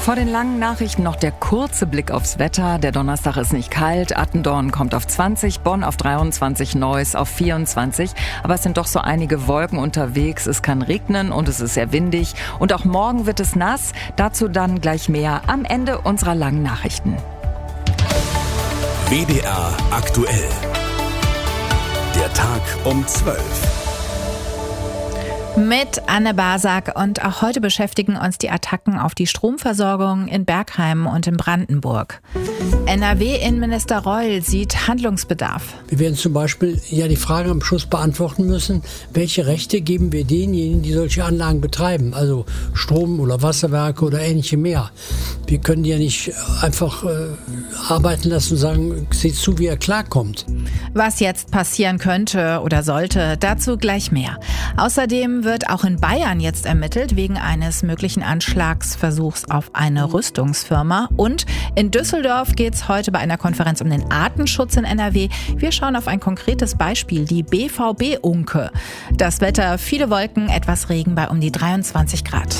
Vor den langen Nachrichten noch der kurze Blick aufs Wetter. Der Donnerstag ist nicht kalt. Attendorn kommt auf 20, Bonn auf 23, Neuss auf 24. Aber es sind doch so einige Wolken unterwegs. Es kann regnen und es ist sehr windig. Und auch morgen wird es nass. Dazu dann gleich mehr am Ende unserer langen Nachrichten. WDR aktuell. Der Tag um 12. Mit Anne Basak, und auch heute beschäftigen uns die Attacken auf die Stromversorgung in Bergheim und in Brandenburg. NRW-Innenminister Reul sieht Handlungsbedarf. Wir werden zum Beispiel die Frage am Schluss beantworten müssen, welche Rechte geben wir denjenigen, die solche Anlagen betreiben, also Strom- oder Wasserwerke oder ähnliche mehr. Wir können die ja nicht einfach arbeiten lassen und sagen, seht zu, wie er klarkommt. Was jetzt passieren könnte oder sollte, dazu gleich mehr. Außerdem wird auch in Bayern jetzt ermittelt wegen eines möglichen Anschlagsversuchs auf eine Rüstungsfirma. Und in Düsseldorf geht es heute bei einer Konferenz um den Artenschutz in NRW. Wir schauen auf ein konkretes Beispiel, die BVB-Unke. Das Wetter, viele Wolken, etwas Regen bei um die 23 Grad.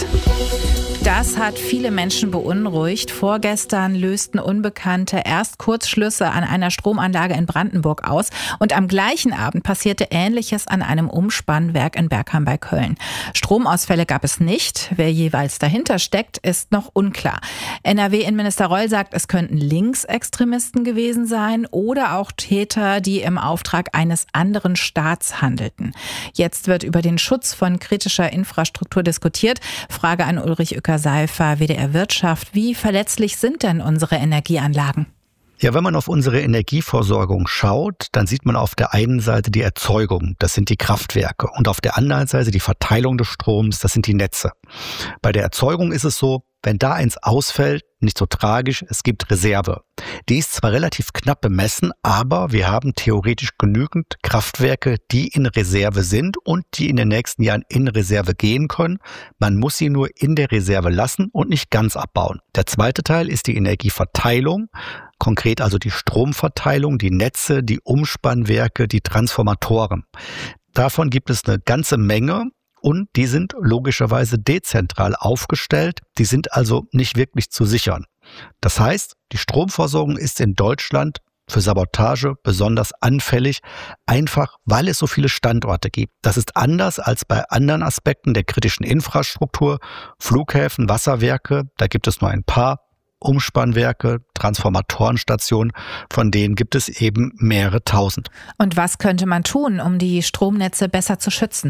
Das hat viele Menschen beunruhigt. Vorgestern lösten Unbekannte erst Kurzschlüsse an einer Stromanlage in Brandenburg aus. Und am gleichen Abend passierte Ähnliches an einem Umspannwerk in Bergheim bei Köln. Stromausfälle gab es nicht. Wer jeweils dahinter steckt, ist noch unklar. NRW-Innenminister Reul sagt, es könnten Linksextremisten gewesen sein oder auch Täter, die im Auftrag eines anderen Staats handelten. Jetzt wird über den Schutz von kritischer Infrastruktur diskutiert. Frage an Ulrich Uecker-Seifer, WDR Wirtschaft. Wie verletzlich sind denn unsere Energieanlagen? Ja, wenn man auf unsere Energieversorgung schaut, dann sieht man auf der einen Seite die Erzeugung, das sind die Kraftwerke, und auf der anderen Seite die Verteilung des Stroms, das sind die Netze. Bei der Erzeugung ist es so, wenn da eins ausfällt, nicht so tragisch, es gibt Reserve. Die ist zwar relativ knapp bemessen, aber wir haben theoretisch genügend Kraftwerke, die in Reserve sind und die in den nächsten Jahren in Reserve gehen können. Man muss sie nur in der Reserve lassen und nicht ganz abbauen. Der zweite Teil ist die Energieverteilung, konkret also die Stromverteilung, die Netze, die Umspannwerke, die Transformatoren. Davon gibt es eine ganze Menge. Und die sind logischerweise dezentral aufgestellt, die sind also nicht wirklich zu sichern. Das heißt, die Stromversorgung ist in Deutschland für Sabotage besonders anfällig, einfach weil es so viele Standorte gibt. Das ist anders als bei anderen Aspekten der kritischen Infrastruktur, Flughäfen, Wasserwerke, da gibt es nur ein paar. Umspannwerke, Transformatorenstationen, von denen gibt es eben mehrere tausend. Und was könnte man tun, um die Stromnetze besser zu schützen?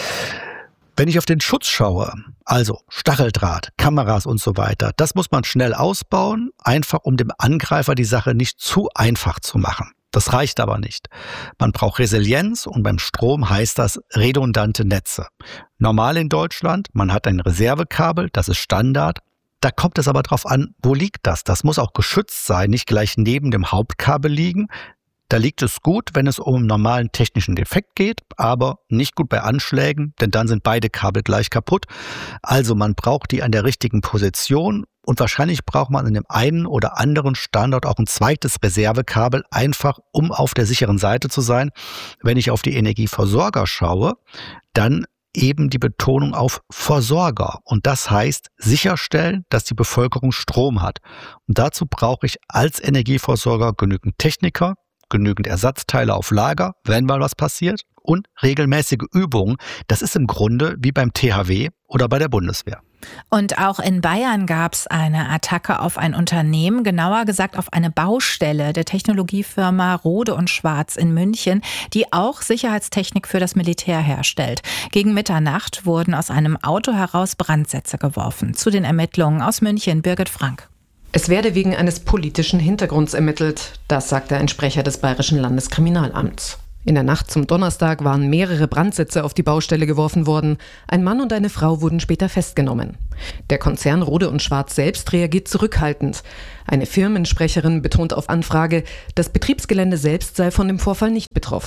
Wenn ich auf den Schutz schaue, also Stacheldraht, Kameras und so weiter, das muss man schnell ausbauen, einfach um dem Angreifer die Sache nicht zu einfach zu machen. Das reicht aber nicht. Man braucht Resilienz und beim Strom heißt das redundante Netze. Normal in Deutschland, man hat ein Reservekabel, das ist Standard. Da kommt es aber drauf an, wo liegt das? Das muss auch geschützt sein, nicht gleich neben dem Hauptkabel liegen. Da liegt es gut, wenn es um einen normalen technischen Defekt geht, aber nicht gut bei Anschlägen, denn dann sind beide Kabel gleich kaputt. Also man braucht die an der richtigen Position und wahrscheinlich braucht man an dem einen oder anderen Standort auch ein zweites Reservekabel, einfach um auf der sicheren Seite zu sein. Wenn ich auf die Energieversorger schaue, dann eben die Betonung auf Versorger. Und das heißt sicherstellen, dass die Bevölkerung Strom hat. Und dazu brauche ich als Energieversorger genügend Techniker, genügend Ersatzteile auf Lager, wenn mal was passiert, und regelmäßige Übungen. Das ist im Grunde wie beim THW oder bei der Bundeswehr. Und auch in Bayern gab es eine Attacke auf ein Unternehmen, genauer gesagt auf eine Baustelle der Technologiefirma Rohde & Schwarz in München, die auch Sicherheitstechnik für das Militär herstellt. Gegen Mitternacht wurden aus einem Auto heraus Brandsätze geworfen. Zu den Ermittlungen aus München, Birgit Frank. Es werde wegen eines politischen Hintergrunds ermittelt, das sagte ein Sprecher des Bayerischen Landeskriminalamts. In der Nacht zum Donnerstag waren mehrere Brandsätze auf die Baustelle geworfen worden. Ein Mann und eine Frau wurden später festgenommen. Der Konzern Rohde & Schwarz selbst reagiert zurückhaltend. Eine Firmensprecherin betont auf Anfrage, das Betriebsgelände selbst sei von dem Vorfall nicht betroffen.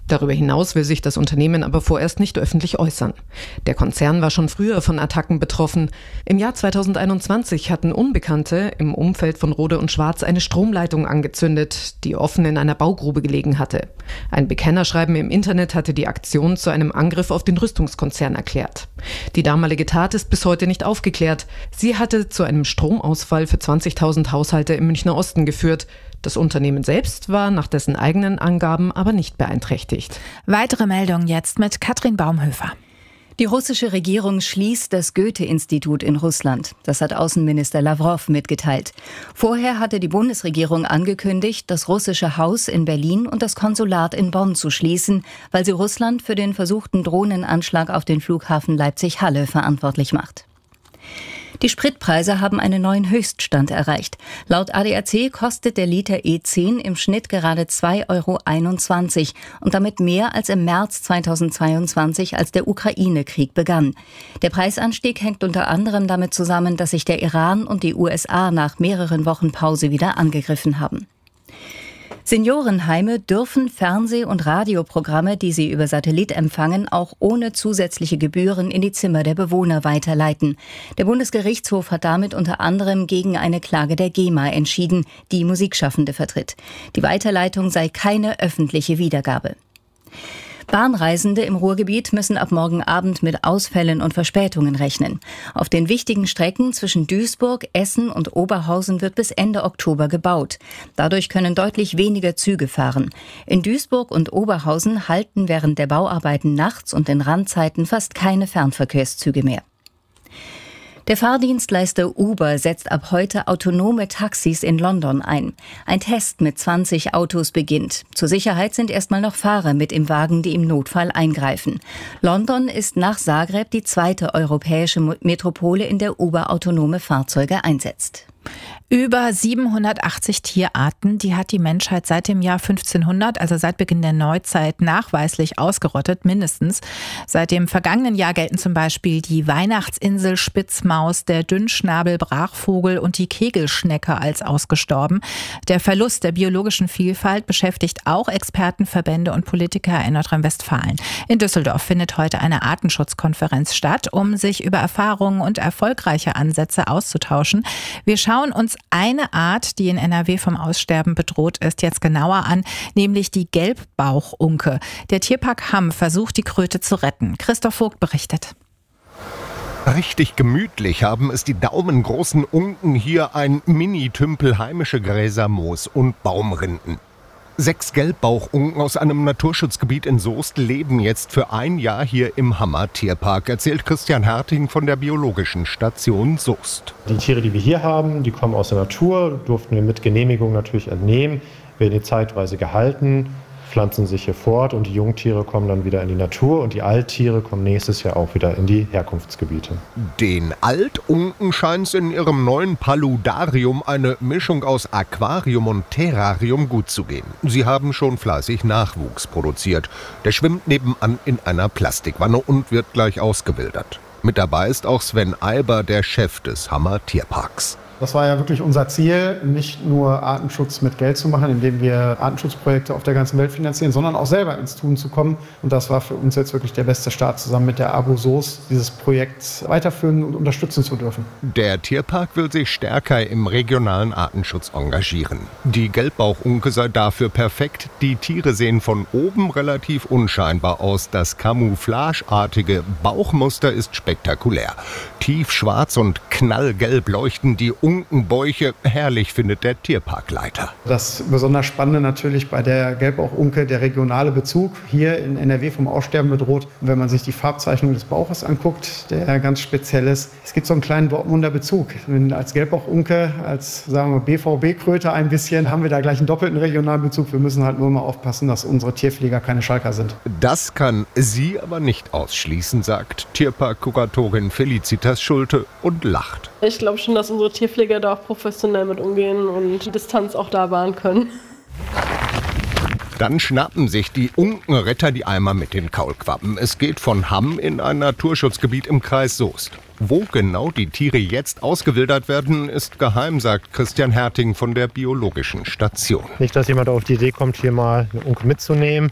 Darüber hinaus will sich das Unternehmen aber vorerst nicht öffentlich äußern. Der Konzern war schon früher von Attacken betroffen. Im Jahr 2021 hatten Unbekannte im Umfeld von Rohde und Schwarz eine Stromleitung angezündet, die offen in einer Baugrube gelegen hatte. Ein Bekennerschreiben im Internet hatte die Aktion zu einem Angriff auf den Rüstungskonzern erklärt. Die damalige Tat ist bis heute nicht aufgeklärt. Sie hatte zu einem Stromausfall für 20.000 Haushalte im Münchner Osten geführt. Das Unternehmen selbst war nach dessen eigenen Angaben aber nicht beeinträchtigt. Weitere Meldungen jetzt mit Katrin Baumhöfer. Die russische Regierung schließt das Goethe-Institut in Russland. Das hat Außenminister Lawrow mitgeteilt. Vorher hatte die Bundesregierung angekündigt, das russische Haus in Berlin und das Konsulat in Bonn zu schließen, weil sie Russland für den versuchten Drohnenanschlag auf den Flughafen Leipzig-Halle verantwortlich macht. Die Spritpreise haben einen neuen Höchststand erreicht. Laut ADAC kostet der Liter E10 im Schnitt gerade 2,21 € und damit mehr als im März 2022, als der Ukraine-Krieg begann. Der Preisanstieg hängt unter anderem damit zusammen, dass sich der Iran und die USA nach mehreren Wochen Pause wieder angegriffen haben. Seniorenheime dürfen Fernseh- und Radioprogramme, die sie über Satellit empfangen, auch ohne zusätzliche Gebühren in die Zimmer der Bewohner weiterleiten. Der Bundesgerichtshof hat damit unter anderem gegen eine Klage der GEMA entschieden, die Musikschaffende vertritt. Die Weiterleitung sei keine öffentliche Wiedergabe. Bahnreisende im Ruhrgebiet müssen ab morgen Abend mit Ausfällen und Verspätungen rechnen. Auf den wichtigen Strecken zwischen Duisburg, Essen und Oberhausen wird bis Ende Oktober gebaut. Dadurch können deutlich weniger Züge fahren. In Duisburg und Oberhausen halten während der Bauarbeiten nachts und in Randzeiten fast keine Fernverkehrszüge mehr. Der Fahrdienstleister Uber setzt ab heute autonome Taxis in London ein. Ein Test mit 20 Autos beginnt. Zur Sicherheit sind erstmal noch Fahrer mit im Wagen, die im Notfall eingreifen. London ist nach Zagreb die zweite europäische Metropole, in der Uber autonome Fahrzeuge einsetzt. Über 780 Tierarten, die hat die Menschheit seit dem Jahr 1500, also seit Beginn der Neuzeit, nachweislich ausgerottet, mindestens. Seit dem vergangenen Jahr gelten zum Beispiel die Weihnachtsinsel-Spitzmaus, der Dünnschnabel-Brachvogel und die Kegelschnecke als ausgestorben. Der Verlust der biologischen Vielfalt beschäftigt auch Expertenverbände und Politiker in Nordrhein-Westfalen. In Düsseldorf findet heute eine Artenschutzkonferenz statt, um sich über Erfahrungen und erfolgreiche Ansätze auszutauschen. Wir schauen uns eine Art, die in NRW vom Aussterben bedroht ist, jetzt genauer an, nämlich die Gelbbauchunke. Der Tierpark Hamm versucht, die Kröte zu retten. Christoph Vogt berichtet. Richtig gemütlich haben es die daumengroßen Unken hier, ein Mini-Tümpel heimische Gräser, Moos und Baumrinden. 6 Gelbbauchunken aus einem Naturschutzgebiet in Soest leben jetzt für ein Jahr hier im Hammer Tierpark, erzählt Christian Herting von der Biologischen Station Soest. Die Tiere, die wir hier haben, die kommen aus der Natur, durften wir mit Genehmigung natürlich entnehmen, werden hier zeitweise gehalten, pflanzen sich hier fort und die Jungtiere kommen dann wieder in die Natur und die Alttiere kommen nächstes Jahr auch wieder in die Herkunftsgebiete. Den Altunken scheint es in ihrem neuen Paludarium, eine Mischung aus Aquarium und Terrarium, gut zu gehen. Sie haben schon fleißig Nachwuchs produziert. Der schwimmt nebenan in einer Plastikwanne und wird gleich ausgewildert. Mit dabei ist auch Sven Eiber, der Chef des Hammer Tierparks. Das war ja wirklich unser Ziel, nicht nur Artenschutz mit Geld zu machen, indem wir Artenschutzprojekte auf der ganzen Welt finanzieren, sondern auch selber ins Tun zu kommen. Und das war für uns jetzt wirklich der beste Start, zusammen mit der ABO Soest dieses Projekt weiterführen und unterstützen zu dürfen. Der Tierpark will sich stärker im regionalen Artenschutz engagieren. Die Gelbbauchunke sei dafür perfekt. Die Tiere sehen von oben relativ unscheinbar aus. Das camouflageartige Bauchmuster ist spektakulär. Tiefschwarz und knallgelb leuchten die Unkenbäuche. Herrlich, findet der Tierparkleiter. Das besonders Spannende natürlich bei der Gelbbauchunke, der regionale Bezug. Hier in NRW vom Aussterben bedroht. Und wenn man sich die Farbzeichnung des Bauches anguckt, der ganz speziell ist, es gibt so einen kleinen Dortmunder Bezug. Als Gelbbauchunke, als sagen wir BVB-Kröte ein bisschen, haben wir da gleich einen doppelten regionalen Bezug. Wir müssen halt nur mal aufpassen, dass unsere Tierpfleger keine Schalker sind. Das kann sie aber nicht ausschließen, sagt Tierpark-Kuratorin Felicitas Schulte und lacht. Ich glaube schon, dass unsere Tierpfleger da auch professionell mit umgehen und die Distanz auch da wahren können. Dann schnappen sich die Unkenretter die Eimer mit den Kaulquappen. Es geht von Hamm in ein Naturschutzgebiet im Kreis Soest. Wo genau die Tiere jetzt ausgewildert werden, ist geheim, sagt Christian Herting von der Biologischen Station. Nicht, dass jemand auf die Idee kommt, hier mal eine Unke mitzunehmen.